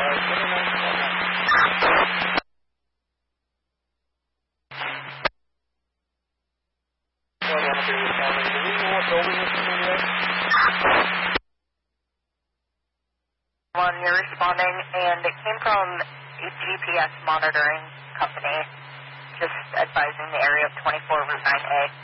One, you're responding, and it came from a GPS monitoring company, just advising the area of 24 Route 9A.